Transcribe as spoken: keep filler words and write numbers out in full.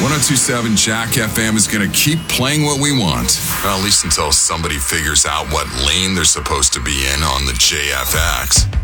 ten twenty-seven Jack F M is going to keep playing what we want. Well, at least until somebody figures out what lane they're supposed to be in on the J F X.